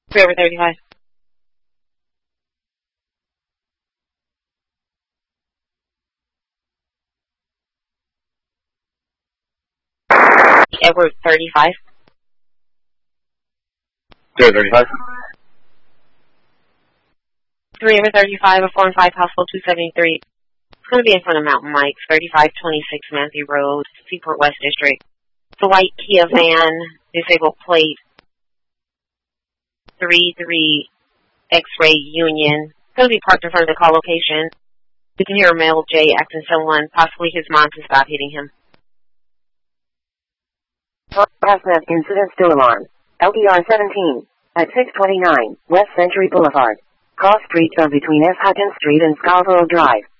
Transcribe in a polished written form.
3/35. Edward 35. 035. 3/35, a 4 and 5, possible 273. It's going to be in front of Mountain Mike's, 3526 Matthew Road, Seaport West District. It's a white Kia van, disabled plate, 33 X-ray Union. It's going to be parked in front of the call location. You can hear a male J acting someone, possibly his mom, to stop hitting him. Hazmat incident still alarm. LDR 17 at 629 West Century Boulevard. Cross streets are between S. Hutton Street and Scarborough Drive.